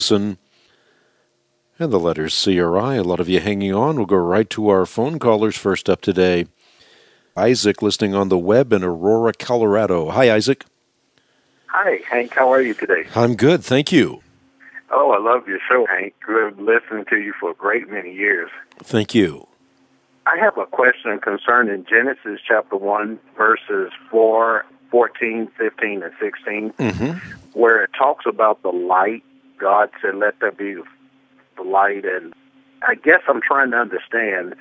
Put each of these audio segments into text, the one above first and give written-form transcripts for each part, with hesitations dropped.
and the letters CRI. A lot of you hanging on. We'll go right to our phone callers. First up today, Isaac, listening on the web in Aurora, Colorado. Hi, Isaac. Hi, Hank. How are you today? I'm good, thank you. Oh, I love your show, Hank. I've been listening to you for a great many years. Thank you. I have a question concerning Genesis chapter 1, verses 4, 14, 15, and 16, where it talks about the light. God said, let there be the light. And I guess I'm trying to understand.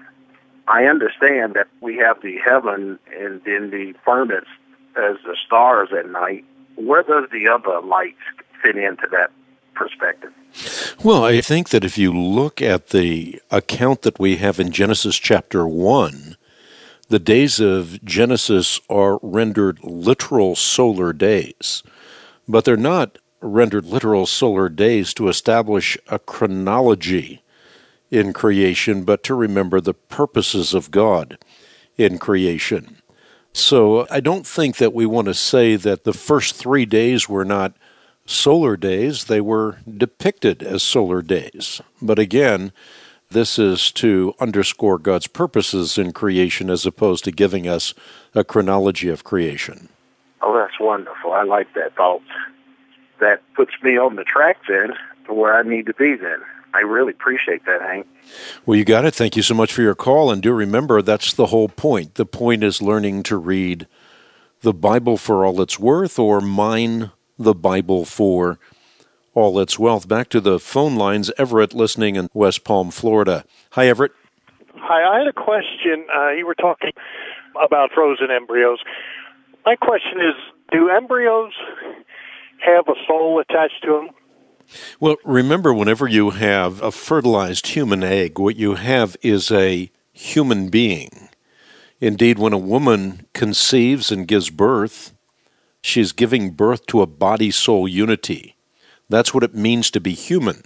I understand that we have the heaven and then the firmament as the stars at night. Where does the other lights fit into that perspective? Well, I think that if you look at the account that we have in Genesis chapter 1, the days of Genesis are rendered literal solar days, but they're not rendered literal solar days to establish a chronology in creation, but to remember the purposes of God in creation. So I don't think that we want to say that the first 3 days were not solar days. They were depicted as solar days. But again, this is to underscore God's purposes in creation as opposed to giving us a chronology of creation. Oh, that's wonderful. I like that thought. That puts me on the track then to where I need to be then. I really appreciate that, Hank. Well, you got it. Thank you so much for your call. And do remember, that's the whole point. The point is learning to read the Bible for all it's worth, or mine the Bible for all its wealth. Back to the phone lines. Everett, listening in West Palm, Florida. Hi, Everett. Hi, I had a question. You were talking about frozen embryos. My question is, do embryos have a soul attached to them? Well, remember, whenever you have a fertilized human egg, what you have is a human being. Indeed, when a woman conceives and gives birth, she's giving birth to a body-soul unity. That's what it means to be human.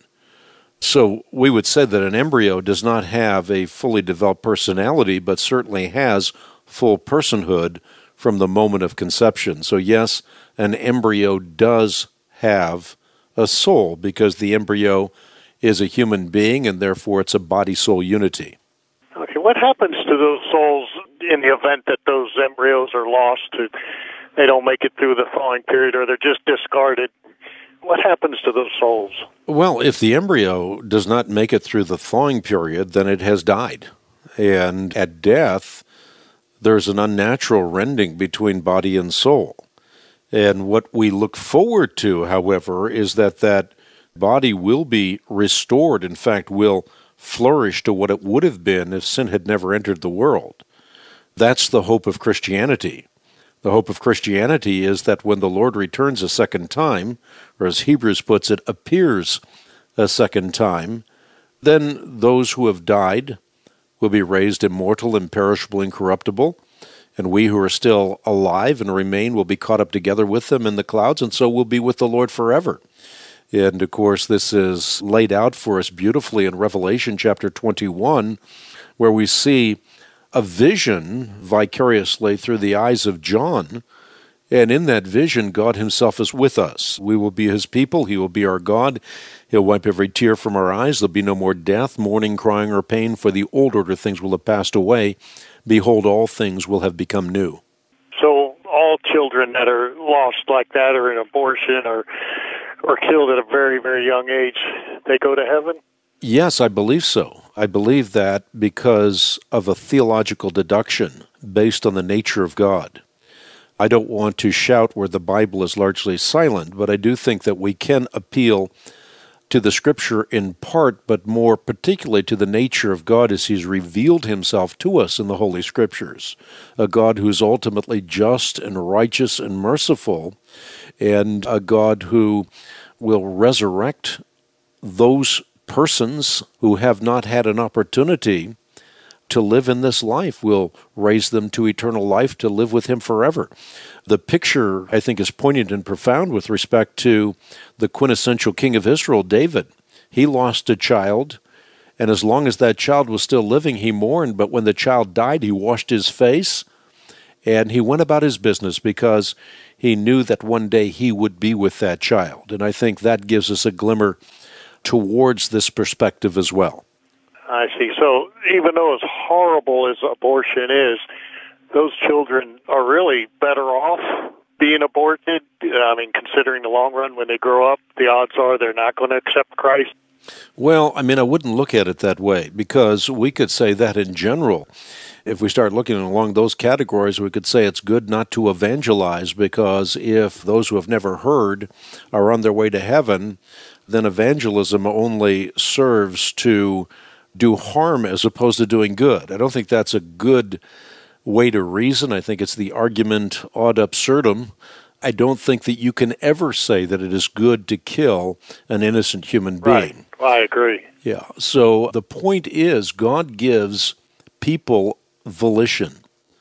So we would say that an embryo does not have a fully developed personality, but certainly has full personhood from the moment of conception. So yes, an embryo does have a soul, because the embryo is a human being, and therefore it's a body-soul unity. Okay, what happens to those souls in the event that those embryos are lost, they don't make it through the thawing period, or they're just discarded? What happens to those souls? Well, if the embryo does not make it through the thawing period, then it has died. And at death, there's an unnatural rending between body and soul. And what we look forward to, however, is that body will be restored, in fact, will flourish to what it would have been if sin had never entered the world. That's the hope of Christianity. The hope of Christianity is that when the Lord returns a second time, or as Hebrews puts it, appears a second time, then those who have died will be raised immortal, imperishable, incorruptible, and we who are still alive and remain will be caught up together with them in the clouds, and so we'll be with the Lord forever. And, of course, this is laid out for us beautifully in Revelation chapter 21, where we see a vision vicariously through the eyes of John. And in that vision, God himself is with us. We will be his people. He will be our God. He'll wipe every tear from our eyes. There'll be no more death, mourning, crying, or pain, for the old order things will have passed away. Behold, all things will have become new. So all children that are lost like that, or in abortion, or killed at a very, very young age, they go to heaven? Yes, I believe so. I believe that because of a theological deduction based on the nature of God. I don't want to shout where the Bible is largely silent, but I do think that we can appeal to the Scripture in part, but more particularly to the nature of God as he's revealed himself to us in the Holy Scriptures. A God who is ultimately just and righteous and merciful, and a God who will resurrect those persons who have not had an opportunity to live in this life, will raise them to eternal life to live with him forever. The picture, I think, is poignant and profound with respect to the quintessential king of Israel, David. He lost a child, and as long as that child was still living, he mourned, but when the child died, he washed his face, and he went about his business because he knew that one day he would be with that child. And I think that gives us a glimmer towards this perspective as well. I see. So even though as horrible as abortion is, those children are really better off being aborted. I mean, considering the long run, when they grow up, the odds are they're not going to accept Christ. Well, I mean, I wouldn't look at it that way, because we could say that in general. If we start looking along those categories, we could say it's good not to evangelize, because if those who have never heard are on their way to heaven, then evangelism only serves to do harm as opposed to doing good. I don't think that's a good way to reason. I think it's the argument ad absurdum. I don't think that you can ever say that it is good to kill an innocent human being. Right. I agree. Yeah. So the point is, God gives people volition.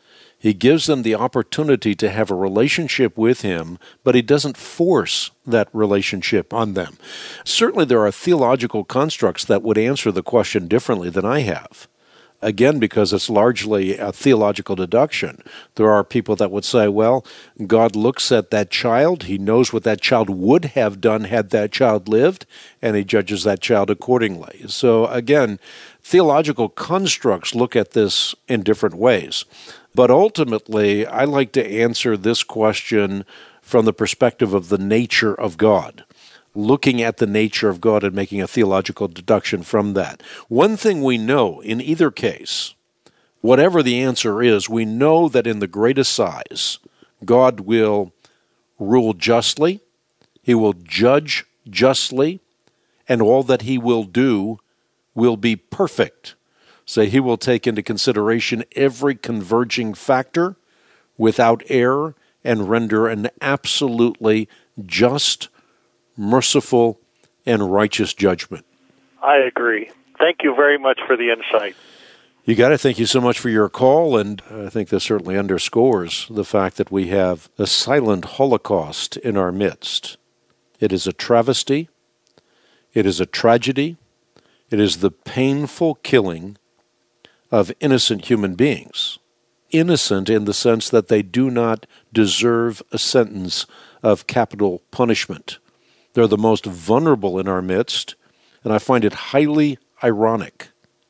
He gives them the opportunity to have a relationship with Him, but He doesn't force that relationship on them. Certainly there are theological constructs that would answer the question differently than I have. Again, because it's largely a theological deduction. There are people that would say, well, God looks at that child, He knows what that child would have done had that child lived, and He judges that child accordingly. So again, theological constructs look at this in different ways. But ultimately, I like to answer this question from the perspective of the nature of God, looking at the nature of God and making a theological deduction from that. One thing we know in either case, whatever the answer is, we know that in the greatest size, God will rule justly, He will judge justly, and all that He will do will be perfect. So He will take into consideration every converging factor without error and render an absolutely just, merciful, and righteous judgment. I agree. Thank you very much for the insight. You got it. Thank you so much for your call, and I think this certainly underscores the fact that we have a silent Holocaust in our midst. It is a travesty. It is a tragedy. It is the painful killing of innocent human beings. Innocent in the sense that they do not deserve a sentence of capital punishment. They're the most vulnerable in our midst, and I find it highly ironic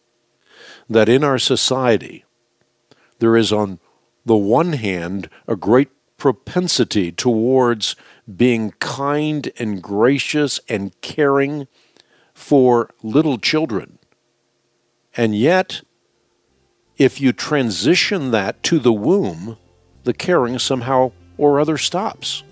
that in our society there is, on the one hand, a great propensity towards being kind and gracious and caring for little children. And yet, if you transition that to the womb, the caring somehow or other stops.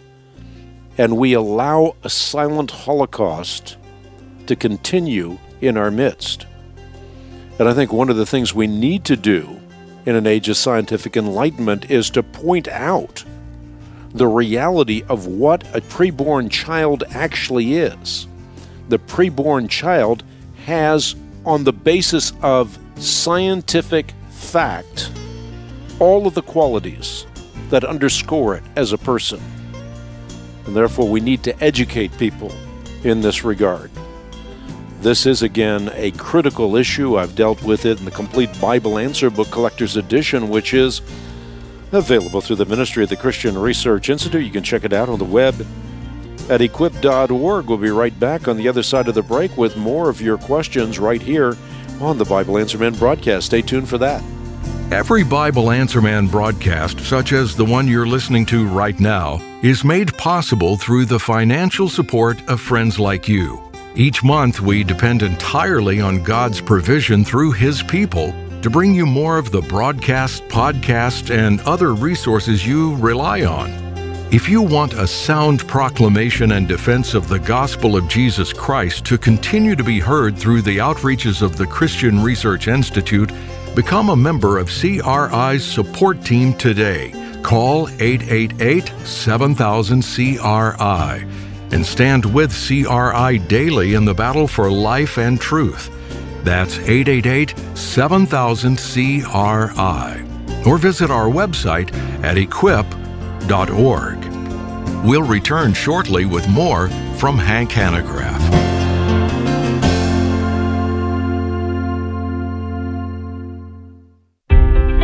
And we allow a silent Holocaust to continue in our midst. And I think one of the things we need to do in an age of scientific enlightenment is to point out the reality of what a preborn child actually is. The preborn child has, on the basis of scientific fact, all of the qualities that underscore it as a person. And therefore we need to educate people in this regard. This is, again, a critical issue. I've dealt with it in the Complete Bible Answer Book Collector's Edition, which is available through the Ministry of the Christian Research Institute. You can check it out on the web at equip.org. We'll be right back on the other side of the break with more of your questions right here on the Bible Answer Man broadcast. Stay tuned for that. Every Bible Answer Man broadcast, such as the one you're listening to right now, is made possible through the financial support of friends like you. Each month, we depend entirely on God's provision through His people to bring you more of the broadcast, podcast, and other resources you rely on. If you want a sound proclamation and defense of the gospel of Jesus Christ to continue to be heard through the outreaches of the Christian Research Institute, become a member of CRI's support team today. Call 888-7000-CRI and stand with CRI daily in the battle for life and truth. That's 888-7000-CRI. Or visit our website at equip.org. We'll return shortly with more from Hank Hanegraaff.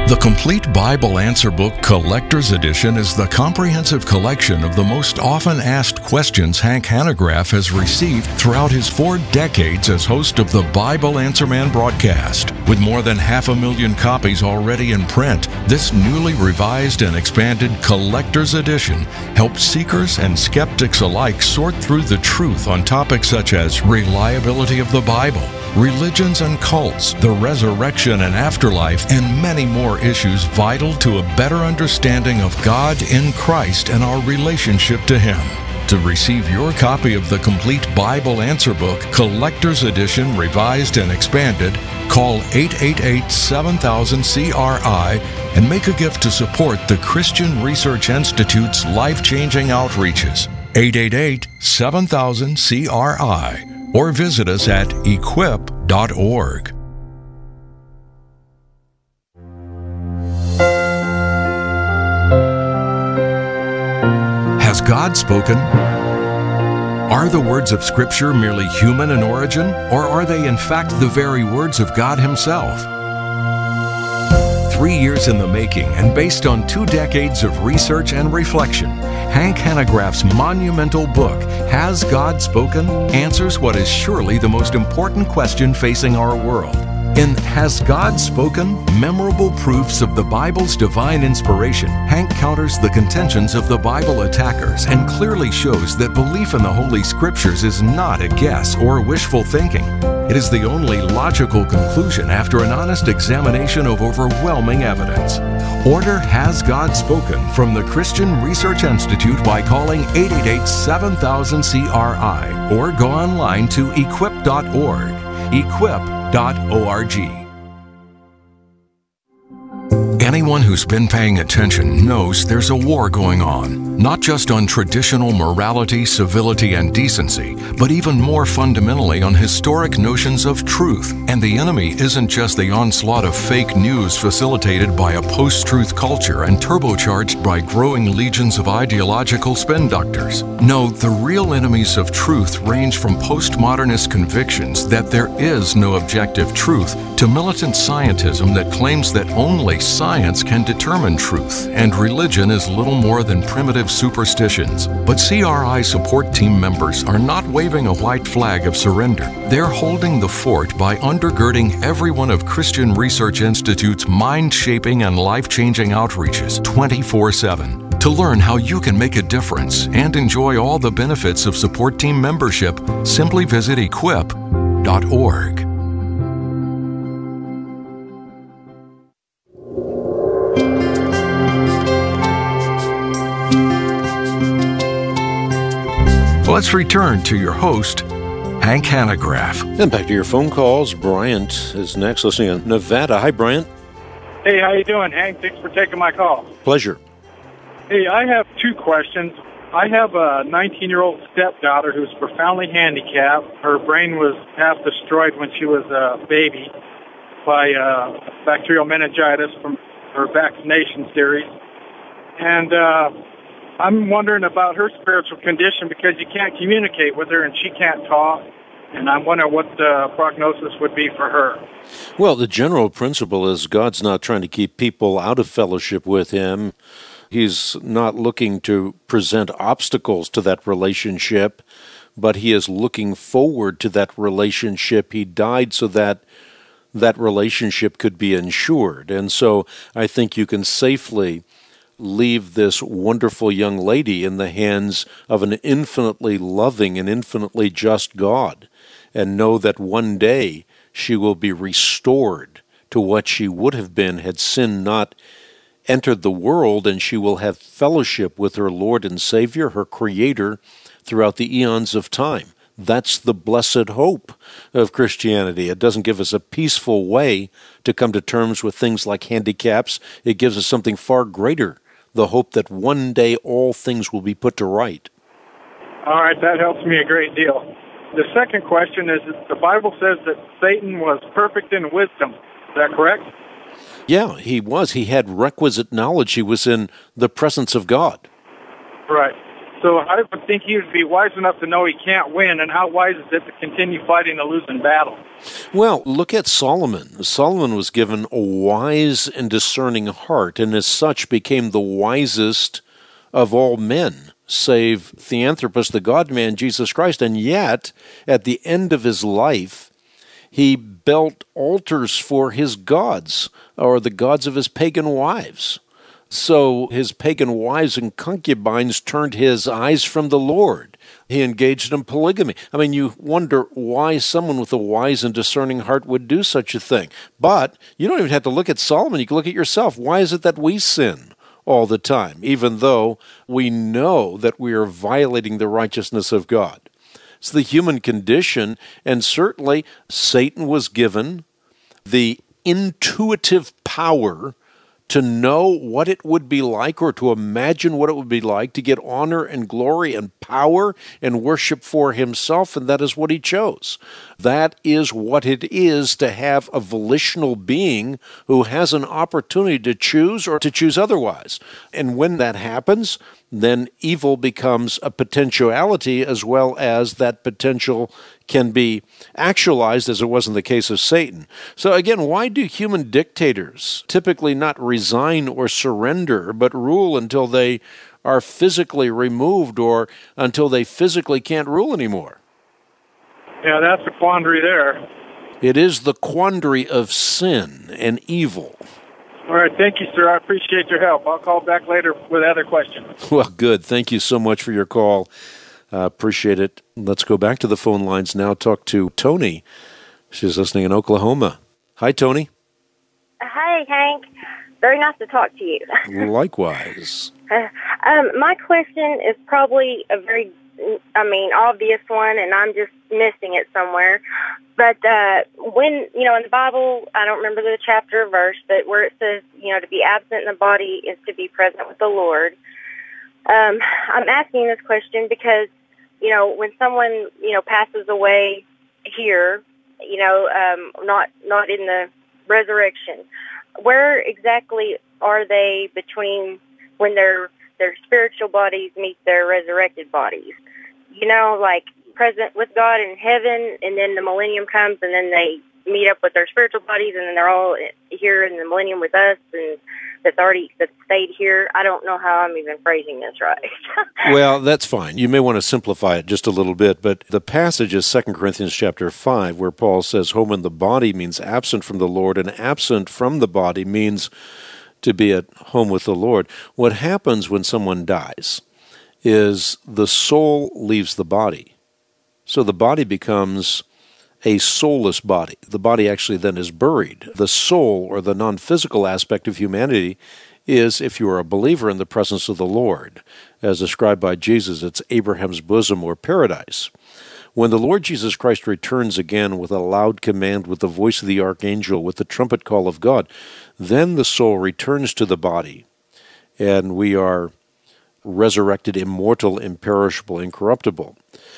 The Complete Bible Answer Book Collector's Edition is the comprehensive collection of the most often asked questions Hank Hanegraaff has received throughout his 4 decades as host of the Bible Answer Man broadcast. With more than 500,000 copies already in print, this newly revised and expanded Collector's Edition helps seekers and skeptics alike sort through the truth on topics such as reliability of the Bible, religions and cults, the resurrection and afterlife, and many more issues vital to a better understanding of God in Christ and our relationship to Him. To receive your copy of the Complete Bible Answer Book, Collector's Edition, Revised and Expanded, call 888-7000-CRI and make a gift to support the Christian Research Institute's life-changing outreaches. 888-7000-CRI. Or visit us at equip.org. Has God spoken? Are the words of Scripture merely human in origin, or are they in fact the very words of God Himself? 3 years in the making and based on 2 decades of research and reflection, Hank Hanegraaff's monumental book, Has God Spoken?, answers what is surely the most important question facing our world. In Has God Spoken? Memorable Proofs of the Bible's Divine Inspiration, Hank counters the contentions of the Bible attackers and clearly shows that belief in the Holy Scriptures is not a guess or wishful thinking. It is the only logical conclusion after an honest examination of overwhelming evidence. Order Has God Spoken from the Christian Research Institute by calling 888-7000-CRI or go online to equip.org. Equip.org. Anyone who's been paying attention knows there's a war going on, not just on traditional morality, civility, and decency, but even more fundamentally on historic notions of truth. And the enemy isn't just the onslaught of fake news facilitated by a post-truth culture and turbocharged by growing legions of ideological spin doctors. No, the real enemies of truth range from postmodernist convictions that there is no objective truth to militant scientism that claims that only science can determine truth, and religion is little more than primitive superstitions. But CRI support team members are not waving a white flag of surrender. They're holding the fort by undergirding every one of Christian Research Institute's mind-shaping and life-changing outreaches 24/7. To learn how you can make a difference and enjoy all the benefits of support team membership, simply visit equip.org. Let's return to your host, Hank Hanegraaff. And back to your phone calls. Bryant is next, listening in Nevada. Hi, Bryant. Hey, how you doing, Hank? Thanks for taking my call. Pleasure. Hey, I have 2 questions. I have a 19-year-old stepdaughter who's profoundly handicapped. Her brain was half destroyed when she was a baby by bacterial meningitis from her vaccination series. And I'm wondering about her spiritual condition because you can't communicate with her and she can't talk. And I'm wondering what the prognosis would be for her. Well, the general principle is God's not trying to keep people out of fellowship with Him. He's not looking to present obstacles to that relationship, but He is looking forward to that relationship. He died so that that relationship could be ensured. And so I think you can safely leave this wonderful young lady in the hands of an infinitely loving and infinitely just God, and know that one day she will be restored to what she would have been had sin not entered the world, and she will have fellowship with her Lord and Savior, her Creator, throughout the eons of time. That's the blessed hope of Christianity. It doesn't give us a peaceful way to come to terms with things like handicaps. It gives us something far greater, the hope that one day all things will be put to right. All right, that helps me a great deal. The second question is that the Bible says that Satan was perfect in wisdom. Is that correct? Yeah, he was. He had requisite knowledge. He was in the presence of God. Right. So I would think he would be wise enough to know he can't win, and how wise is it to continue fighting a losing battle? Well, look at Solomon. Solomon was given a wise and discerning heart, and as such became the wisest of all men, save Theanthropus, the God-man, Jesus Christ. And yet, at the end of his life, he built altars for his gods, or the gods of his pagan wives. So his pagan wives and concubines turned his eyes from the Lord. He engaged in polygamy. I mean, you wonder why someone with a wise and discerning heart would do such a thing. But you don't even have to look at Solomon. You can look at yourself. Why is it that we sin all the time, even though we know that we are violating the righteousness of God? It's the human condition, and certainly Satan was given the intuitive power to know what it would be like, or to imagine what it would be like to get honor and glory and power and worship for himself, and that is what he chose. That is what it is to have a volitional being who has an opportunity to choose or to choose otherwise. And when that happens, then evil becomes a potentiality, as well as that potential can be actualized, as it was in the case of Satan. So again, why do human dictators typically not resign or surrender, but rule until they are physically removed, or until they physically can't rule anymore? Yeah, that's the quandary there. It is the quandary of sin and evil. All right, thank you, sir. I appreciate your help. I'll call back later with other questions. Well, good. Thank you so much for your call. Appreciate it. Let's go back to the phone lines now. Talk to Tony. She's listening in Oklahoma. Hi, Tony. Hi, Hank. Very nice to talk to you. Likewise. My question is probably a very, obvious one, and I'm just missing it somewhere. But when, in the Bible, I don't remember the chapter or verse, but where it says, to be absent in the body is to be present with the Lord. I'm asking this question because, when someone, passes away here, not in the resurrection, where exactly are they between when their spiritual bodies meet their resurrected bodies? Like present with God in heaven, and then the millennium comes, and then they meet up with their spiritual bodies, and then they're all here in the millennium with us, and that's stayed here. I don't know how I'm even phrasing this right. Well, that's fine. You may want to simplify it just a little bit, but the passage is 2 Corinthians chapter 5, where Paul says, home in the body means absent from the Lord, and absent from the body means to be at home with the Lord. What happens when someone dies is the soul leaves the body. So the body becomes a soulless body. The body actually then is buried. The soul, or the non-physical aspect of humanity, is, if you are a believer, in the presence of the Lord. As described by Jesus, it's Abraham's bosom, or paradise. When the Lord Jesus Christ returns again with a loud command, with the voice of the archangel, with the trumpet call of God, then the soul returns to the body, and we are resurrected, immortal, imperishable, incorruptible.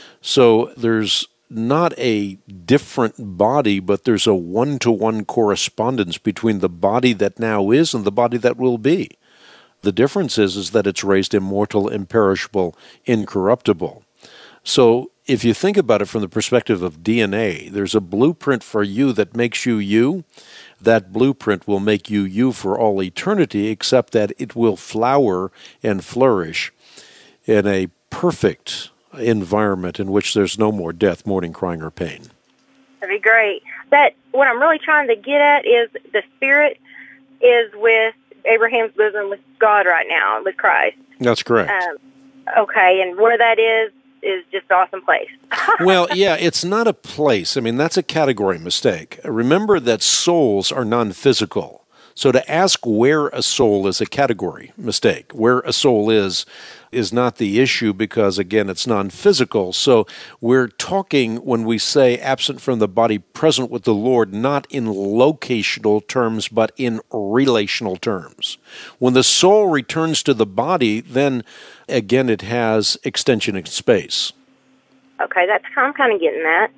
So there's not a different body, but there's a one-to-one correspondence between the body that now is and the body that will be. The difference is that it's raised immortal, imperishable, incorruptible. So if you think about it from the perspective of DNA, there's a blueprint for you that makes you you. That blueprint will make you you for all eternity, except that it will flower and flourish in a perfect environment in which there's no more death, mourning, crying, or pain. That'd be great. But what I'm really trying to get at is the spirit is with Abraham's bosom with God right now, with Christ. That's correct. Okay, and where that is just an awesome place. Well, yeah, it's not a place. I mean, that's a category mistake. Remember that souls are non-physical. So to ask where a soul is a category mistake. Where a soul is not the issue because, again, it's non-physical. So we're talking, when we say absent from the body, present with the Lord, not in locational terms, but in relational terms. When the soul returns to the body, then, again, it has extension in space. Okay, I'm kind of getting that.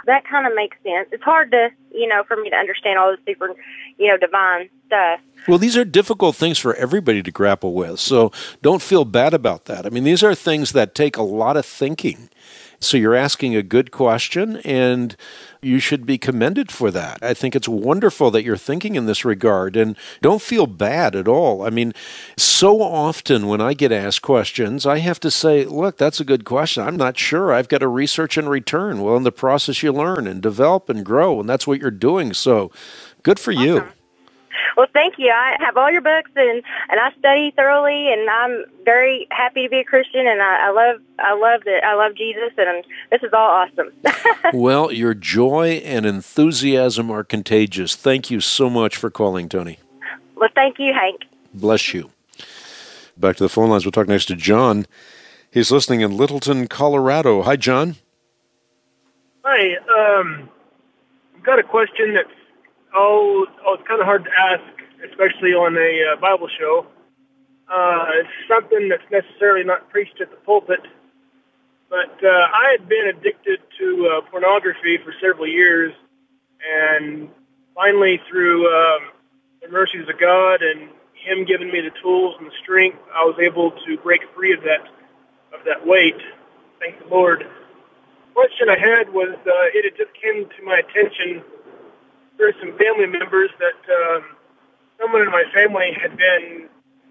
that kind of makes sense. It's hard to, for me to understand all this super, divine stuff. Well, these are difficult things for everybody to grapple with, so don't feel bad about that. I mean, these are things that take a lot of thinking. So you're asking a good question, and you should be commended for that. I think it's wonderful that you're thinking in this regard, and don't feel bad at all. I mean, so often when I get asked questions, I have to say, look, that's a good question. I'm not sure. I've got to research and return. Well, in the process, you learn and develop and grow, and that's what you're doing. So good for you. Awesome. Well, thank you. I have all your books, and I study thoroughly, and I'm very happy to be a Christian, and I love Jesus, and this is all awesome. Well, your joy and enthusiasm are contagious. Thank you so much for calling, Tony. Well, thank you, Hank. Bless you. Back to the phone lines. We'll talk next to John. He's listening in Littleton, Colorado. Hi, John. Hi. I've got a question that's it's kind of hard to ask, especially on a Bible show. It's something that's necessarily not preached at the pulpit, but I had been addicted to pornography for several years, and finally through the mercies of God and Him giving me the tools and the strength, I was able to break free of that weight. Thank the Lord. The question I had was, it had just came to my attention. There are some family members that someone in my family had been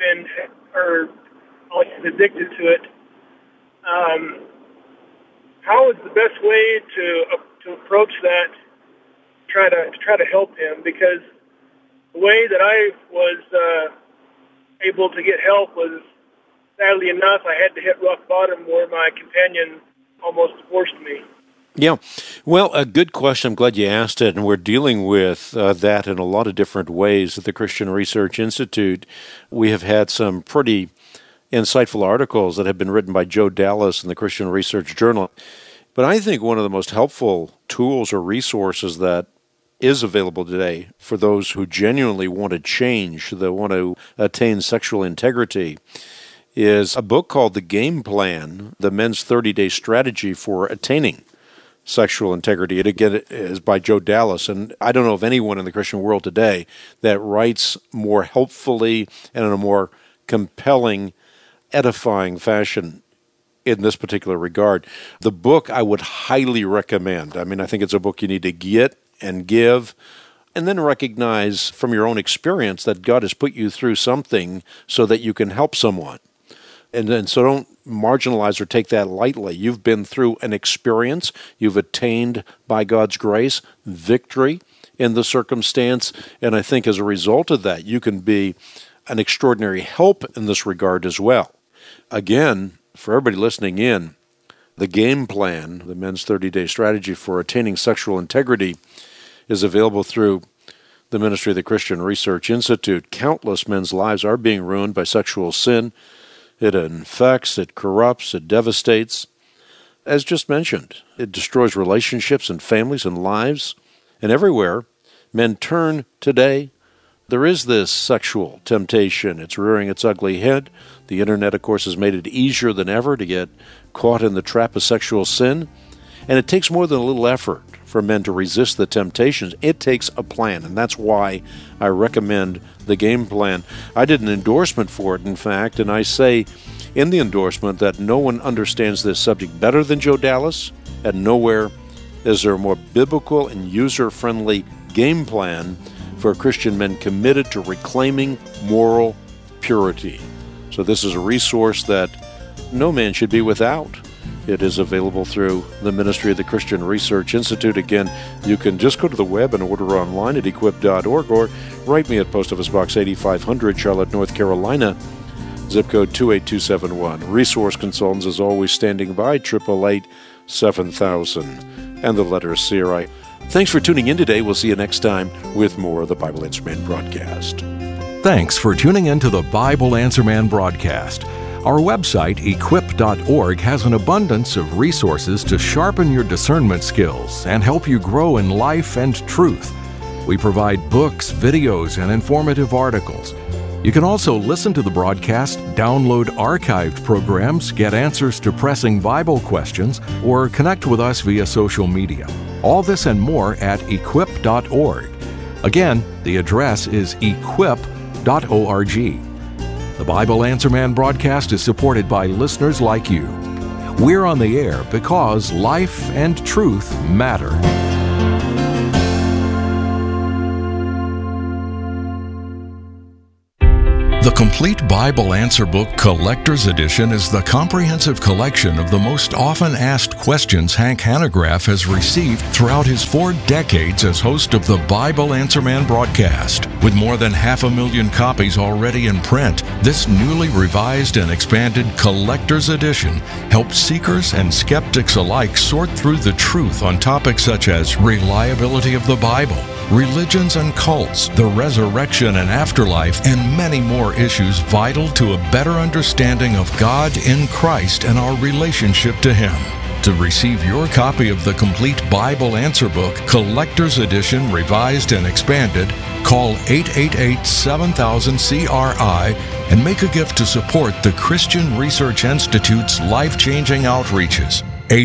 addicted to it. How is the best way to approach that? Try to help him, because the way that I was able to get help was, sadly enough, I had to hit rock bottom where my companion almost divorced me. Yeah. Well, a good question. I'm glad you asked it. And we're dealing with that in a lot of different ways at the Christian Research Institute. We have had some pretty insightful articles that have been written by Joe Dallas in the Christian Research Journal. But I think one of the most helpful tools or resources that is available today for those who genuinely want to change, that want to attain sexual integrity, is a book called The Game Plan, The Men's 30-Day Strategy for Attaining Sexual Integrity. It, again, is by Joe Dallas, and I don't know of anyone in the Christian world today that writes more helpfully and in a more compelling, edifying fashion in this particular regard. The book I would highly recommend. I mean, I think it's a book you need to get and give, and then recognize from your own experience that God has put you through something so that you can help someone. And so don't marginalize or take that lightly. You've been through an experience. You've attained, by God's grace, victory in the circumstance. And I think as a result of that, you can be an extraordinary help in this regard as well. Again, for everybody listening in, The Game Plan, the Men's 30-Day Strategy for Attaining Sexual Integrity, is available through the ministry of the Christian Research Institute. Countless men's lives are being ruined by sexual sin. It infects, it corrupts, it devastates. As just mentioned, it destroys relationships and families and lives. And everywhere men turn today, there is this sexual temptation. It's rearing its ugly head. The Internet, of course, has made it easier than ever to get caught in the trap of sexual sin. And it takes more than a little effort for men to resist the temptations. It takes a plan, and that's why I recommend The Game Plan. I did an endorsement for it, in fact, and I say in the endorsement that no one understands this subject better than Joe Dallas, and nowhere is there a more biblical and user-friendly game plan for Christian men committed to reclaiming moral purity. So this is a resource that no man should be without. It is available through the ministry of the Christian Research Institute. Again, you can just go to the web and order online at equip.org, or write me at Post Office Box 8500, Charlotte, North Carolina, zip code 28271. Resource Consultants is always standing by, 888-7000, and the letter CRI. Thanks for tuning in today. We'll see you next time with more of the Bible Answer Man broadcast. Thanks for tuning in to the Bible Answer Man broadcast. Our website, equip.org, has an abundance of resources to sharpen your discernment skills and help you grow in life and truth. We provide books, videos, and informative articles. You can also listen to the broadcast, download archived programs, get answers to pressing Bible questions, or connect with us via social media. All this and more at equip.org. Again, the address is equip.org. The Bible Answer Man broadcast is supported by listeners like you. We're on the air because life and truth matter. The Complete Bible Answer Book Collector's Edition is the comprehensive collection of the most often asked questions Hank Hanegraaff has received throughout his 4 decades as host of the Bible Answer Man broadcast. With more than 500,000 copies already in print, this newly revised and expanded Collector's Edition helps seekers and skeptics alike sort through the truth on topics such as reliability of the Bible, religions and cults, the resurrection and afterlife, and many more issues vital to a better understanding of God in Christ and our relationship to Him. To receive your copy of the Complete Bible Answer Book, Collector's Edition, Revised and Expanded, call 888-7000-CRI and make a gift to support the Christian Research Institute's life-changing outreaches.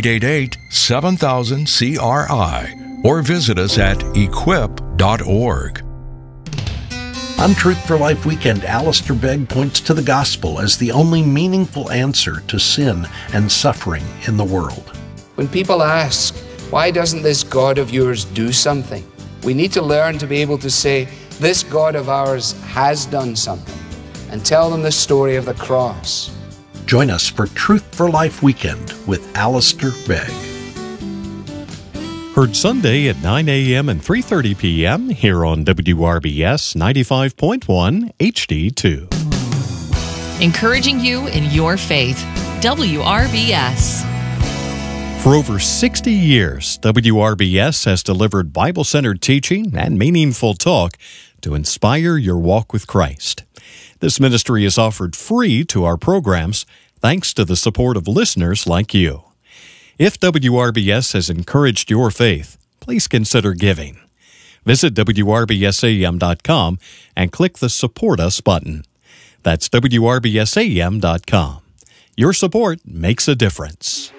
888-7000-CRI. Or visit us at equip.org. On Truth for Life Weekend, Alistair Begg points to the gospel as the only meaningful answer to sin and suffering in the world. When people ask, why doesn't this God of yours do something? We need to learn to be able to say, this God of ours has done something, and tell them the story of the cross. Join us for Truth for Life Weekend with Alistair Begg. Heard Sunday at 9 a.m. and 3:30 p.m. here on WRBS 95.1 HD2. Encouraging you in your faith. WRBS. For over 60 years, WRBS has delivered Bible-centered teaching and meaningful talk to inspire your walk with Christ. This ministry is offered free to our programs thanks to the support of listeners like you. If WRBS has encouraged your faith, please consider giving. Visit WRBSAM.com and click the Support Us button. That's WRBSAM.com. Your support makes a difference.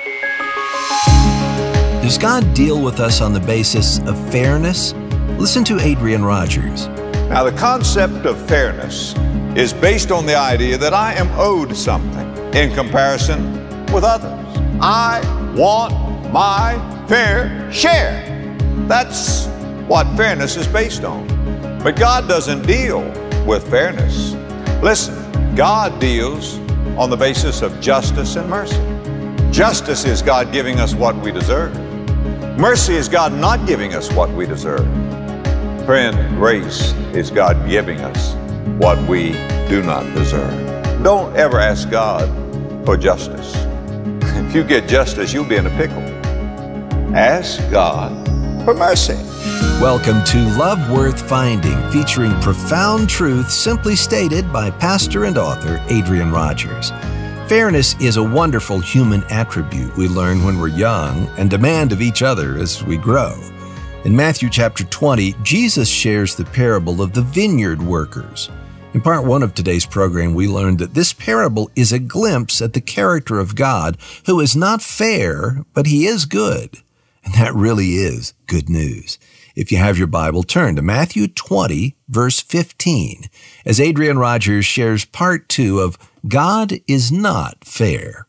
Does God deal with us on the basis of fairness? Listen to Adrian Rogers. Now, the concept of fairness is based on the idea that I am owed something in comparison with others. I want my fair share. That's what fairness is based on. But God doesn't deal with fairness. Listen, God deals on the basis of justice and mercy. Justice is God giving us what we deserve. Mercy is God not giving us what we deserve. Friend, grace is God giving us what we do not deserve. Don't ever ask God for justice. If you get justice, you'll be in a pickle. Ask God for mercy. Welcome to Love Worth Finding, featuring profound truth simply stated by pastor and author Adrian Rogers. Fairness is a wonderful human attribute we learn when we're young and demand of each other as we grow. In Matthew chapter 20, Jesus shares the parable of the vineyard workers. In part 1 of today's program, we learned that this parable is a glimpse at the character of God, who is not fair, but He is good. And that really is good news. If you have your Bible, turn to Matthew 20, verse 15, as Adrian Rogers shares part 2 of God is not fair.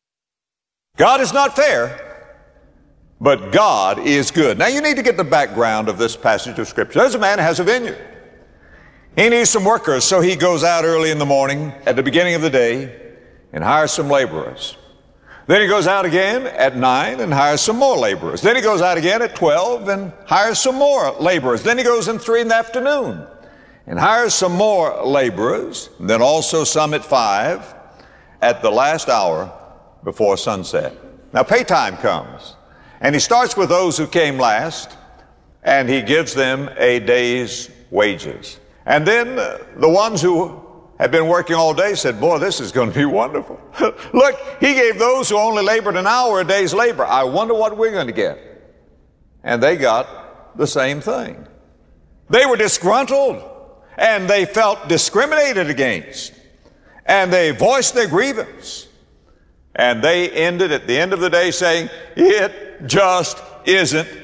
God is not fair, but God is good. Now, you need to get the background of this passage of Scripture. There's a man who has a vineyard. He needs some workers, so he goes out early in the morning at the beginning of the day and hires some laborers. Then he goes out again at 9 and hires some more laborers. Then he goes out again at 12 and hires some more laborers. Then he goes in 3 in the afternoon and hires some more laborers, and then also some at 5 at the last hour before sunset. Now, pay time comes, and he starts with those who came last, and he gives them a day's wages. And then the ones who had been working all day said, boy, this is going to be wonderful. Look, he gave those who only labored an hour a day's labor. I wonder what we're going to get. And they got the same thing. They were disgruntled, and they felt discriminated against, and they voiced their grievance. And they ended at the end of the day saying, it just isn't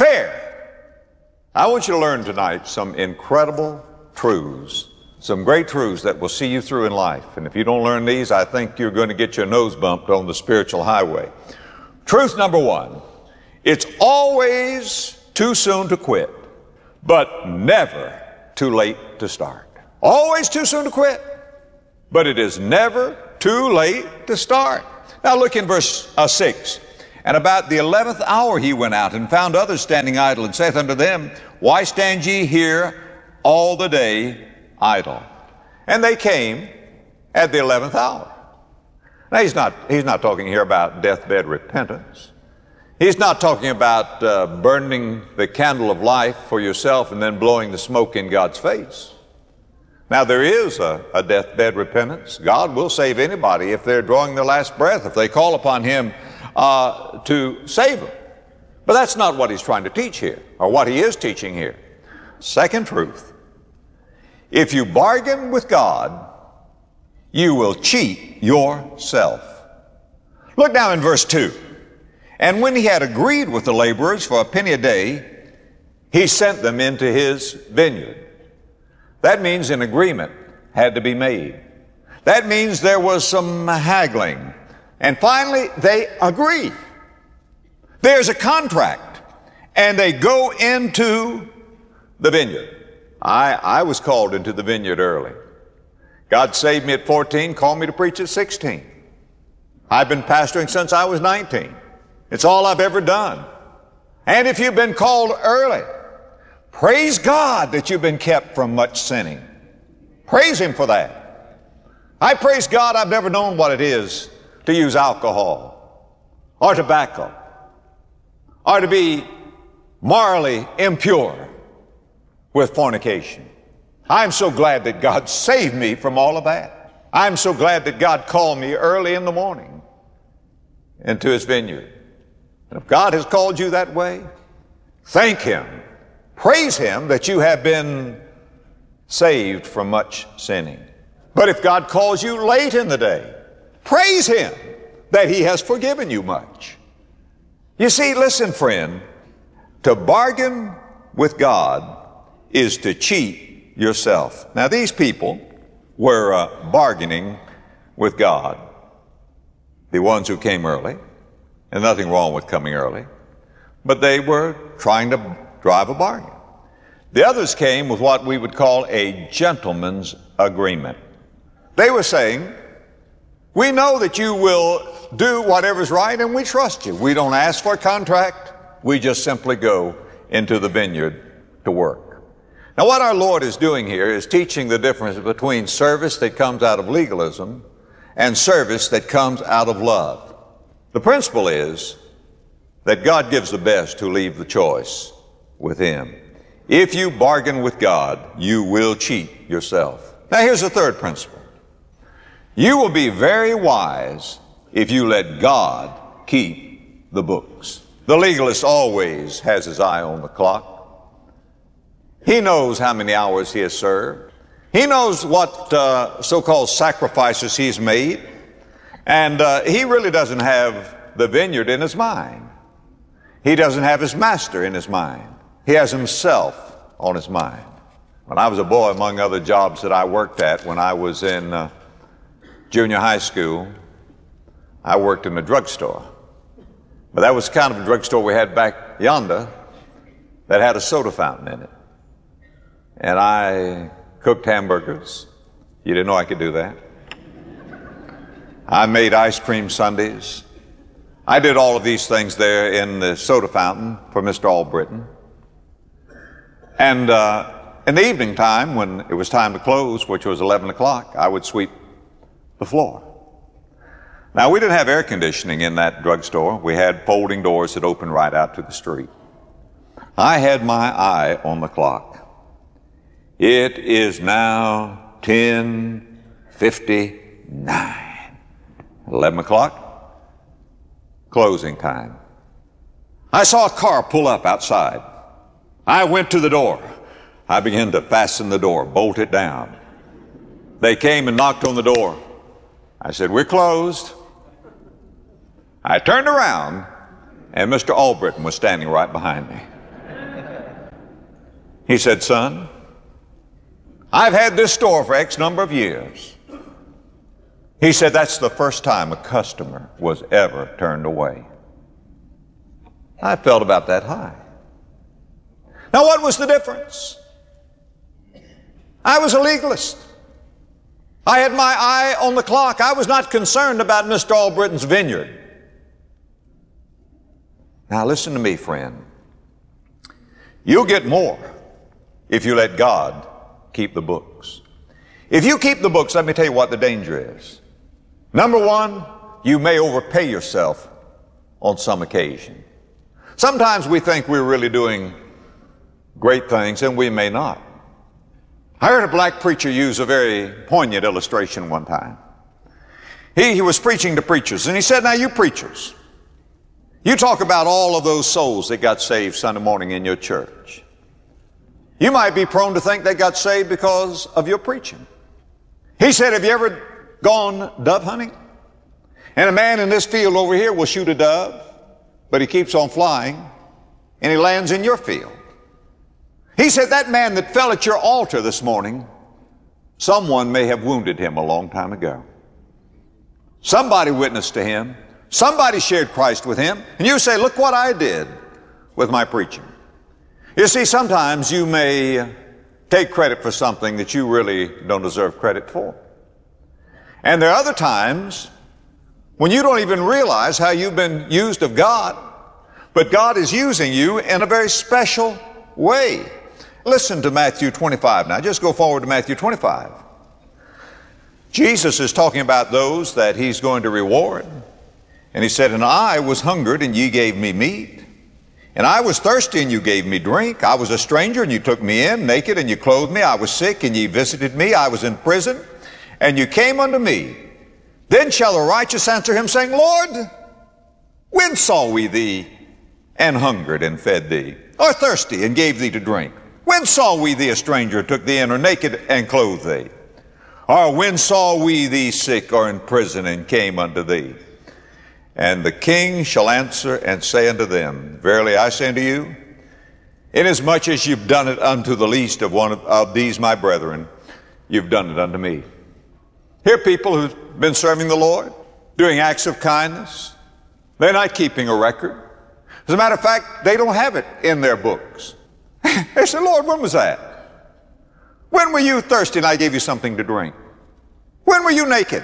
fair. I want you to learn tonight some incredible truths, some great truths that will see you through in life. And if you don't learn these, I think you're going to get your nose bumped on the spiritual highway. Truth number one, it's always too soon to quit, but never too late to start. Always too soon to quit, but it is never too late to start. Now look in verse 6. And about the 11th hour he went out and found others standing idle, and saith unto them, Why stand ye here all the day idle? And they came at the 11th hour. Now he's not talking here about deathbed repentance. He's not talking about burning the candle of life for yourself and then blowing the smoke in God's face. Now there is a deathbed repentance. God will save anybody if they're drawing their last breath, if they call upon Him to save them. But that's not what he's trying to teach here, or what he is teaching here. Second truth, if you bargain with God, you will cheat yourself. Look now in verse 2. And when he had agreed with the laborers for a penny a day, he sent them into his vineyard. That means an agreement had to be made. That means there was some haggling. And finally, they agree. There's a contract, and they go into the vineyard. I was called into the vineyard early. God saved me at 14, called me to preach at 16. I've been pastoring since I was 19. It's all I've ever done. And if you've been called early, praise God that you've been kept from much sinning. Praise Him for that. I praise God I've never known what it is to use alcohol or tobacco or to be morally impure with fornication. I'm so glad that God saved me from all of that. I'm so glad that God called me early in the morning into His vineyard. And if God has called you that way, thank Him. Praise Him that you have been saved from much sinning. But if God calls you late in the day, praise Him that He has forgiven you much. You see, listen, friend, to bargain with God is to cheat yourself. Now, these people were bargaining with God, the ones who came early, and nothing wrong with coming early, but they were trying to drive a bargain. The others came with what we would call a gentleman's agreement. They were saying, we know that you will do whatever's right, and we trust you. We don't ask for a contract. We just simply go into the vineyard to work. Now, what our Lord is doing here is teaching the difference between service that comes out of legalism and service that comes out of love. The principle is that God gives the best who leave the choice with Him. If you bargain with God, you will cheat yourself. Now, here's the third principle. You will be very wise if you let God keep the books. The legalist always has his eye on the clock. He knows how many hours he has served. He knows what so-called sacrifices he's made. And he really doesn't have the vineyard in his mind. He doesn't have his master in his mind. He has himself on his mind. When I was a boy, among other jobs that I worked at when I was in junior high school, I worked in a drugstore. But that was kind of a drugstore we had back yonder that had a soda fountain in it. And I cooked hamburgers. You didn't know I could do that. I made ice cream sundaes. I did all of these things there in the soda fountain for Mr. Albritton. And in the evening time, when it was time to close, which was 11 o'clock, I would sweep the floor. Now, we didn't have air conditioning in that drugstore. We had folding doors that opened right out to the street. I had my eye on the clock. It is now 10:59. 11 o'clock, closing time. I saw a car pull up outside. I went to the door. I began to fasten the door, bolt it down. They came and knocked on the door. I said, "We're closed." I turned around, and Mr. Albritton was standing right behind me. He said, son, I've had this store for X number of years. He said, that's the first time a customer was ever turned away. I felt about that high. Now, what was the difference? I was a legalist. I had my eye on the clock. I was not concerned about Mr. Albritton's vineyard. Now, listen to me, friend. You'll get more if you let God keep the books. If you keep the books, let me tell you what the danger is. Number one, you may overpay yourself on some occasion. Sometimes we think we're really doing great things, and we may not. I heard a black preacher use a very poignant illustration one time. He was preaching to preachers, and he said, now you preachers, you talk about all of those souls that got saved Sunday morning in your church. You might be prone to think they got saved because of your preaching. He said, have you ever gone dove hunting? And a man in this field over here will shoot a dove, but he keeps on flying, and he lands in your field. He said, that man that fell at your altar this morning, someone may have wounded him a long time ago. Somebody witnessed to him. Somebody shared Christ with him. And you say, look what I did with my preaching. You see, sometimes you may take credit for something that you really don't deserve credit for. And there are other times when you don't even realize how you've been used of God, but God is using you in a very special way. Listen to Matthew 25 now. Just go forward to Matthew 25. Jesus is talking about those that he's going to reward. And he said, and I was hungered, and ye gave me meat. And I was thirsty, and you gave me drink. I was a stranger, and you took me in. Naked, and you clothed me. I was sick, and ye visited me. I was in prison, and you came unto me. Then shall the righteous answer him, saying, Lord, when saw we thee and hungered and fed thee, or thirsty and gave thee to drink? When saw we thee a stranger, took thee in, or naked and clothed thee? Or when saw we thee sick or in prison and came unto thee? And the king shall answer and say unto them, verily I say unto you, inasmuch as you've done it unto the least of one of these my brethren, you've done it unto me. Here are people who've been serving the Lord, doing acts of kindness. They're not keeping a record. As a matter of fact, they don't have it in their books. They said, Lord, when was that? When were you thirsty and I gave you something to drink? When were you naked?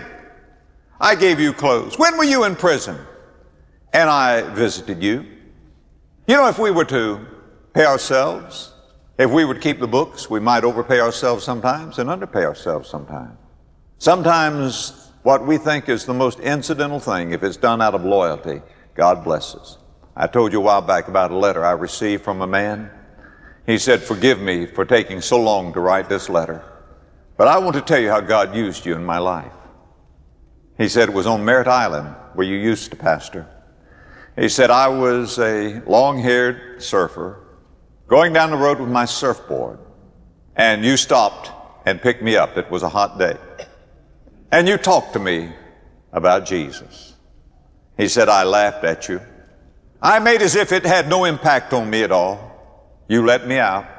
I gave you clothes. When were you in prison and I visited you? You know, if we were to pay ourselves, if we would keep the books, we might overpay ourselves sometimes and underpay ourselves sometimes. Sometimes what we think is the most incidental thing, if it's done out of loyalty, God bless us. I told you a while back about a letter I received from a man. He said, forgive me for taking so long to write this letter, but I want to tell you how God used you in my life. He said it was on Merritt Island where you used to pastor. He said, I was a long-haired surfer going down the road with my surfboard, and you stopped and picked me up. It was a hot day. And you talked to me about Jesus. He said, I laughed at you. I made as if it had no impact on me at all. You let me out.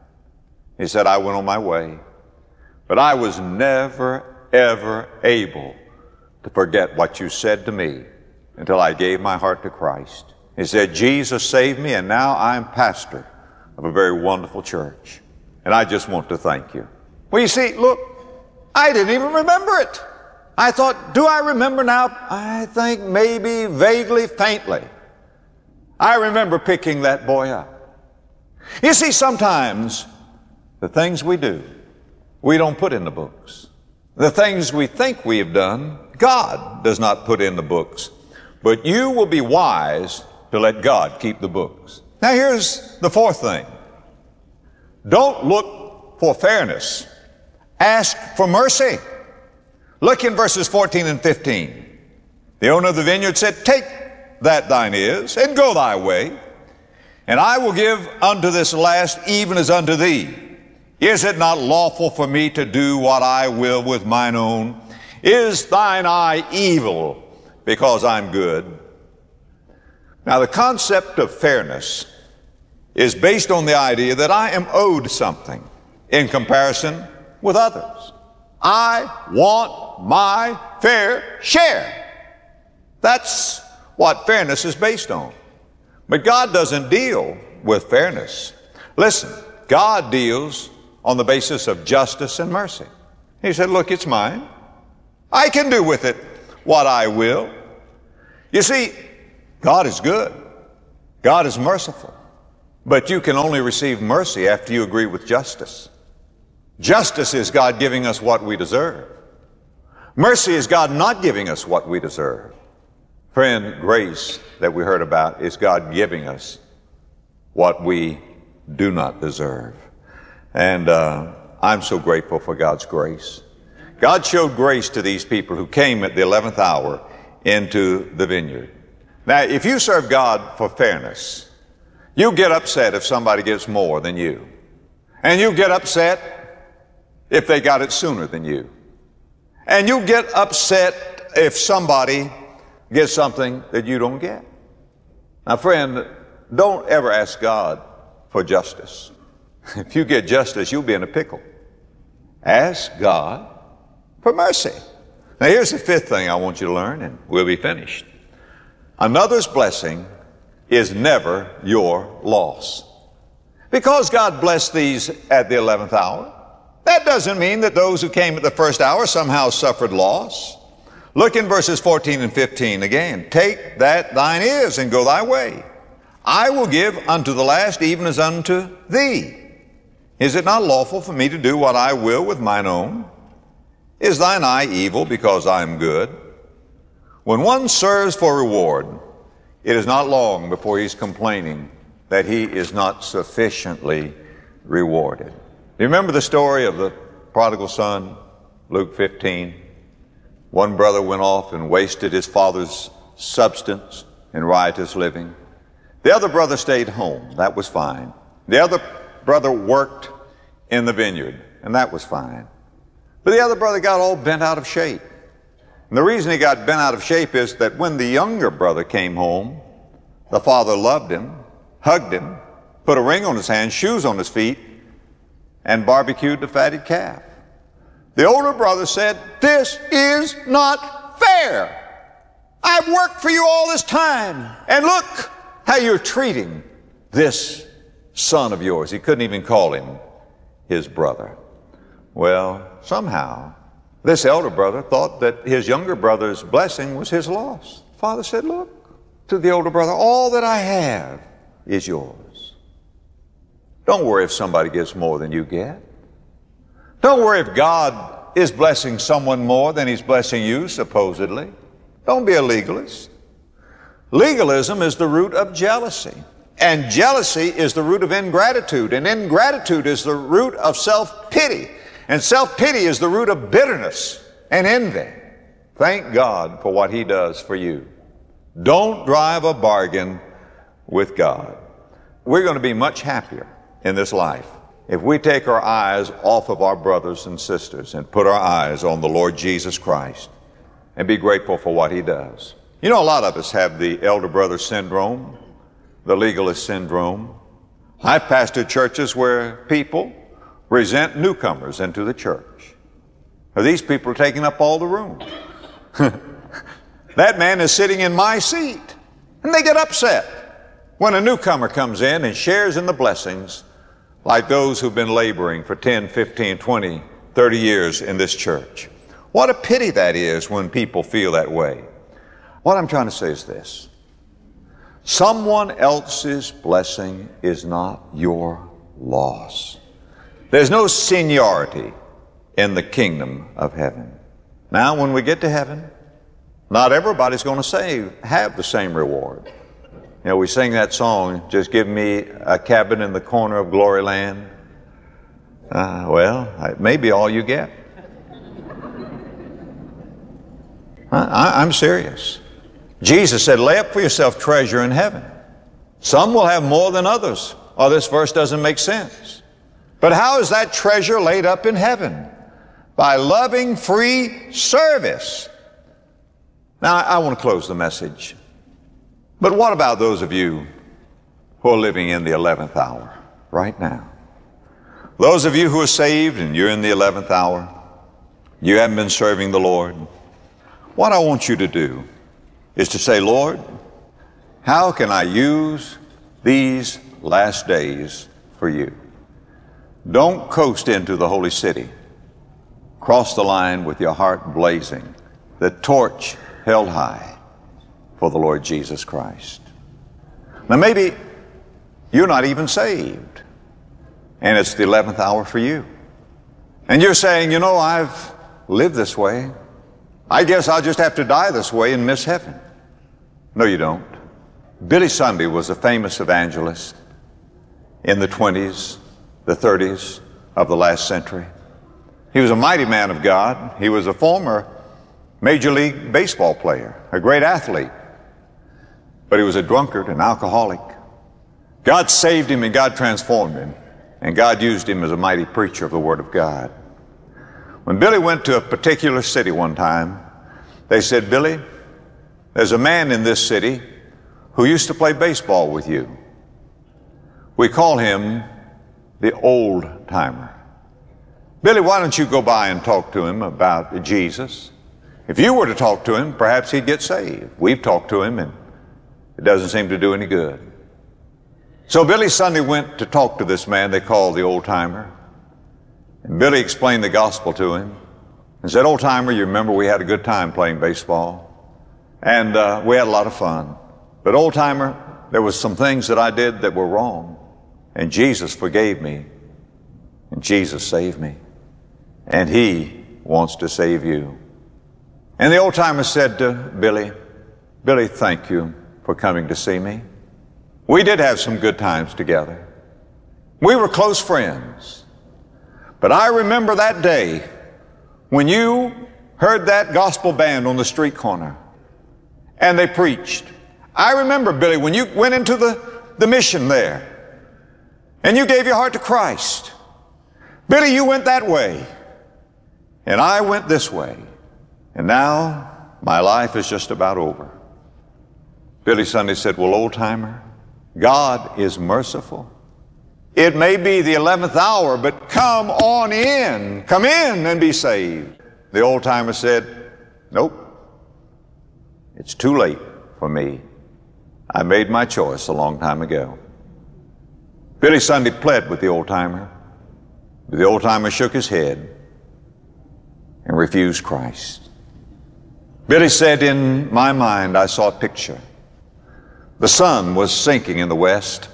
He said, I went on my way. But I was never, ever able to forget what you said to me until I gave my heart to Christ. He said, Jesus saved me, and now I'm pastor of a very wonderful church. And I just want to thank you. Well, you see, look, I didn't even remember it. I thought, do I remember now? I think maybe vaguely, faintly. I remember picking that boy up. You see, sometimes the things we do, we don't put in the books. The things we think we have done, God does not put in the books. But you will be wise to let God keep the books. Now here's the fourth thing. Don't look for fairness. Ask for mercy. Look in verses 14 and 15. The owner of the vineyard said, take that thine is, and go thy way, and I will give unto this last even as unto thee. Is it not lawful for me to do what I will with mine own? Is thine eye evil because I'm good? Now the concept of fairness is based on the idea that I am owed something in comparison with others. I want my fair share. That's what fairness is based on. But God doesn't deal with fairness. Listen, God deals on the basis of justice and mercy. He said, look, it's mine. I can do with it what I will. You see, God is good. God is merciful. But you can only receive mercy after you agree with justice. Justice is God giving us what we deserve. Mercy is God not giving us what we deserve. Friend, grace that we heard about is God giving us what we do not deserve. And I'm so grateful for God's grace. God showed grace to these people who came at the 11th hour into the vineyard. Now, if you serve God for fairness, you get upset if somebody gets more than you. And you get upset if they got it sooner than you. And you get upset if somebody gets something that you don't get. Now, friend, don't ever ask God for justice. If you get justice, you'll be in a pickle. Ask God for mercy. Now, here's the fifth thing I want you to learn, and we'll be finished. Another's blessing is never your loss. Because God blessed these at the 11th hour, that doesn't mean that those who came at the first hour somehow suffered loss. Look in verses 14 and 15 again. Take that thine is and go thy way. I will give unto the last even as unto thee. Is it not lawful for me to do what I will with mine own? Is thine eye evil because I am good? When one serves for reward, it is not long before he's complaining that he is not sufficiently rewarded. Do you remember the story of the prodigal son, Luke 15? One brother went off and wasted his father's substance in riotous living. The other brother stayed home. That was fine. The other brother worked in the vineyard, and that was fine. But the other brother got all bent out of shape. And the reason he got bent out of shape is that when the younger brother came home, the father loved him, hugged him, put a ring on his hand, shoes on his feet, and barbecued the fatted calf. The older brother said, this is not fair. I've worked for you all this time, and look how you're treating this son of yours. He couldn't even call him his brother. Well, somehow, this elder brother thought that his younger brother's blessing was his loss. Father said, look, to the older brother, all that I have is yours. Don't worry if somebody gets more than you get. Don't worry if God is blessing someone more than he's blessing you, supposedly. Don't be a legalist. Legalism is the root of jealousy. And jealousy is the root of ingratitude. And ingratitude is the root of self-pity. And self-pity is the root of bitterness and envy. Thank God for what he does for you. Don't drive a bargain with God. We're going to be much happier in this life if we take our eyes off of our brothers and sisters and put our eyes on the Lord Jesus Christ and be grateful for what he does. You know, a lot of us have the elder brother syndrome, the legalist syndrome. I've pastored churches where people resent newcomers into the church. Now, these people are taking up all the room. That man is sitting in my seat. And they get upset when a newcomer comes in and shares in the blessings like those who've been laboring for 10, 15, 20, 30 years in this church. What a pity that is when people feel that way. What I'm trying to say is this. Someone else's blessing is not your loss. There's no seniority in the kingdom of heaven. Now, when we get to heaven, not everybody's going to have the same reward. You know, we sing that song, just give me a cabin in the corner of glory land. Well, it may be all you get. I'm serious. Jesus said, lay up for yourself treasure in heaven. Some will have more than others, or this verse doesn't make sense. But how is that treasure laid up in heaven? By loving free service. Now, I want to close the message. But what about those of you who are living in the 11th hour right now. Those of you who are saved and you're in the 11th hour, you haven't been serving the Lord, what I want you to do is to say, Lord, how can I use these last days for you? Don't coast into the holy city. Cross the line with your heart blazing, the torch held high for the Lord Jesus Christ. Now maybe you're not even saved, and it's the 11th hour for you. And you're saying, you know, I've lived this way. I guess I'll just have to die this way and miss heaven. No, you don't. Billy Sunday was a famous evangelist in the 20s, the 30s of the last century. He was a mighty man of God. He was a former Major League Baseball player, a great athlete. But he was a drunkard, an alcoholic. God saved him and God transformed him. And God used him as a mighty preacher of the Word of God. When Billy went to a particular city one time, they said, Billy, there's a man in this city who used to play baseball with you. We call him the old timer. Billy, why don't you go by and talk to him about Jesus? If you were to talk to him, perhaps he'd get saved. We've talked to him and it doesn't seem to do any good. So Billy Sunday went to talk to this man they called the old timer. And Billy explained the gospel to him and said, old timer, you remember we had a good time playing baseball and we had a lot of fun. But old timer, there was some things that I did that were wrong. And Jesus forgave me. And Jesus saved me. And he wants to save you. And the old timer said to Billy, Billy, thank you for coming to see me. We did have some good times together. We were close friends. But I remember that day when you heard that gospel band on the street corner and they preached. I remember, Billy, when you went into the mission there and you gave your heart to Christ. Billy, you went that way and I went this way. And now my life is just about over. Billy Sunday said, well, old timer, God is merciful. It may be the 11th hour, but come on in. Come in and be saved. The old timer said, nope, it's too late for me. I made my choice a long time ago. Billy Sunday pled with the old timer. But the old timer shook his head and refused Christ. Billy said, in my mind, I saw a picture. The sun was sinking in the west.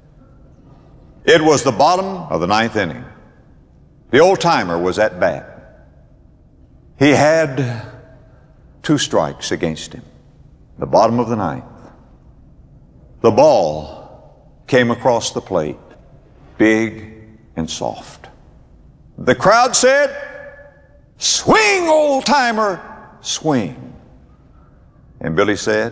It was the bottom of the 9th inning. The old timer was at bat. He had 2 strikes against him. The bottom of the 9th. The ball came across the plate, big and soft. The crowd said, swing, old timer, swing. And Billy said,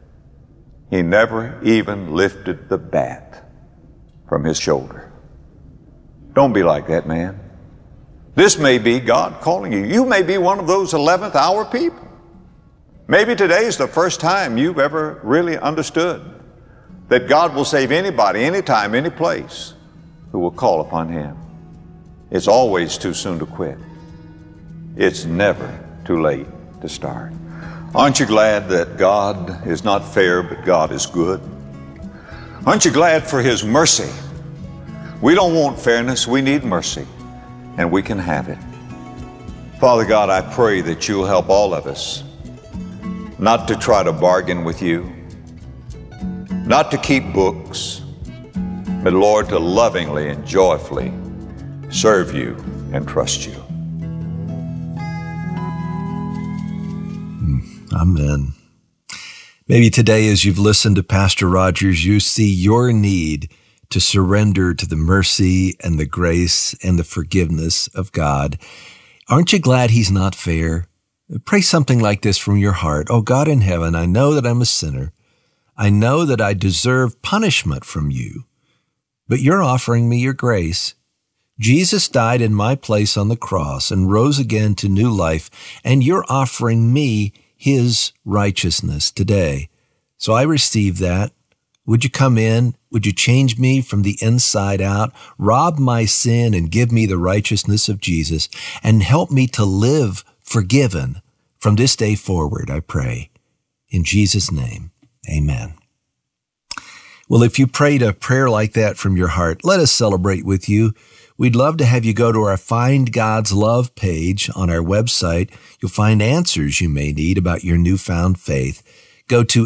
he never even lifted the bat from his shoulder. Don't be like that, man. This may be God calling you. You may be one of those 11th hour people. Maybe today is the first time you've ever really understood that God will save anybody, anytime, any place who will call upon him. It's always too soon to quit. It's never too late to start. Aren't you glad that God is not fair, but God is good? Aren't you glad for his mercy? We don't want fairness, we need mercy, and we can have it. Father God, I pray that you'll help all of us not to try to bargain with you, not to keep books, but Lord, to lovingly and joyfully serve you and trust you. Amen. Maybe today, as you've listened to Pastor Rogers, you see your need to surrender to the mercy and the grace and the forgiveness of God. Aren't you glad he's not fair? Pray something like this from your heart. Oh, God in heaven, I know that I'm a sinner. I know that I deserve punishment from you, but you're offering me your grace. Jesus died in my place on the cross and rose again to new life, and you're offering me his righteousness today. So I receive that. Would you come in? Would you change me from the inside out, rob my sin and give me the righteousness of Jesus, and help me to live forgiven from this day forward, I pray. In Jesus' name, amen. Well, if you prayed a prayer like that from your heart, let us celebrate with you. We'd love to have you go to our Find God's Love page on our website. You'll find answers you may need about your newfound faith. Go to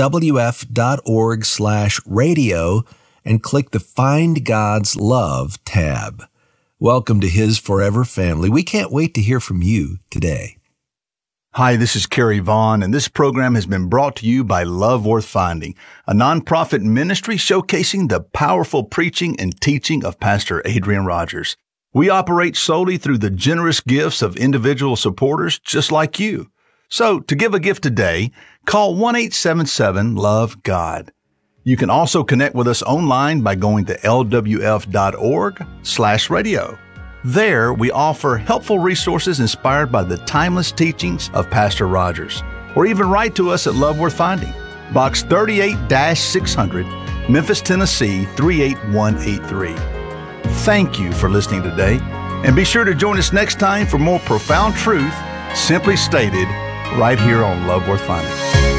lwf.org/radio and click the Find God's Love tab. Welcome to His Forever family. We can't wait to hear from you today. Hi, this is Kerry Vaughn, and this program has been brought to you by Love Worth Finding, a nonprofit ministry showcasing the powerful preaching and teaching of Pastor Adrian Rogers. We operate solely through the generous gifts of individual supporters just like you. So, to give a gift today, call 1-877-LOVE-GOD. You can also connect with us online by going to lwf.org/radio. There, we offer helpful resources inspired by the timeless teachings of Pastor Rogers. Or even write to us at Love Worth Finding, Box 38-600, Memphis, Tennessee 38183. Thank you for listening today, and be sure to join us next time for more profound truth, simply stated, right here on Love Worth Finding.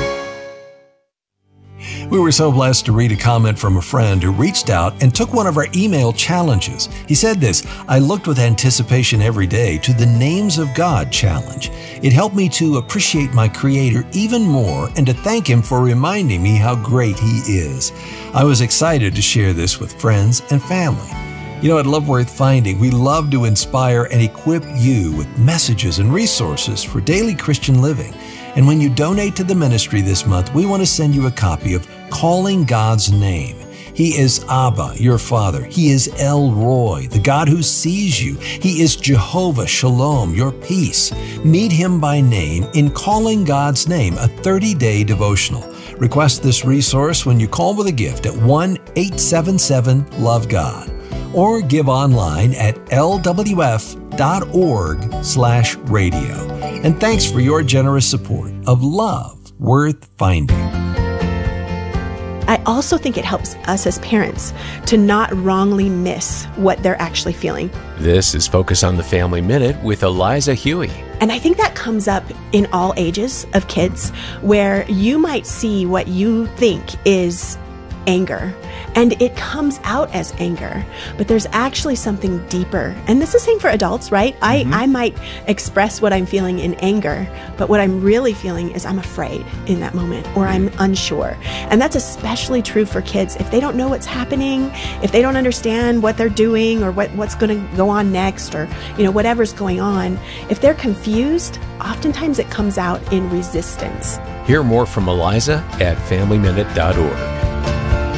We were so blessed to read a comment from a friend who reached out and took one of our email challenges. He said this: I looked with anticipation every day to the Names of God challenge. It helped me to appreciate my Creator even more and to thank Him for reminding me how great He is. I was excited to share this with friends and family. You know, at Love Worth Finding, we love to inspire and equip you with messages and resources for daily Christian living. And when you donate to the ministry this month, we want to send you a copy of Calling God's Name. He is Abba, your Father. He is El Roy, the God who sees you. He is Jehovah Shalom, your peace. Meet Him by name in Calling God's Name, a 30-day devotional. Request this resource when you call with a gift at 1-877-LOVE-GOD or give online at lwf.org/radio. And thanks for your generous support of Love Worth Finding. I also think it helps us as parents to not wrongly miss what they're actually feeling. This is Focus on the Family Minute with Eliza Huey. And I think that comes up in all ages of kids, where you might see what you think is anger, and it comes out as anger, but there's actually something deeper. And this is the same for adults, right? I might express what I'm feeling in anger, but what I'm really feeling is I'm afraid in that moment, or I'm unsure. And that's especially true for kids. If they don't know what's happening, if they don't understand what they're doing or what's going to go on next, or whatever's going on, if they're confused, oftentimes it comes out in resistance. Hear more from Eliza at FamilyMinute.org.